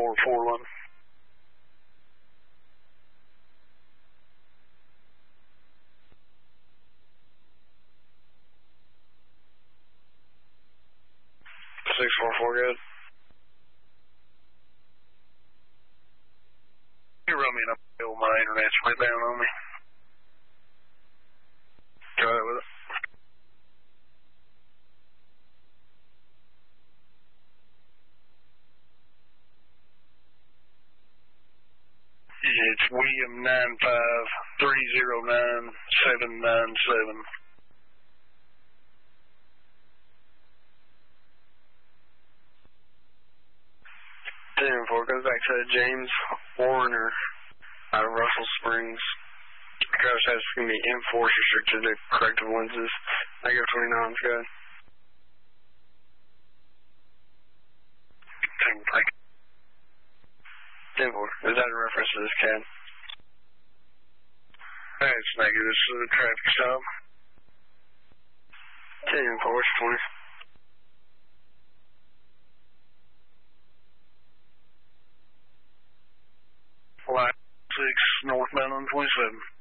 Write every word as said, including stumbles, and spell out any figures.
four four one. six four four, good. You run me an uphill, my internet's way down on me. Go ahead with it. It's William nine five three zero nine seven nine seven. ten four goes back to James Warner out of Russell Springs. Crash has going to be M four restricted to corrective lenses. Negative twenty-nine is good. ten four. Is that a reference to this cab? Alright, it's negative. This is a traffic stop. ten four, it's twenty. Flight six northbound on twenty-seven.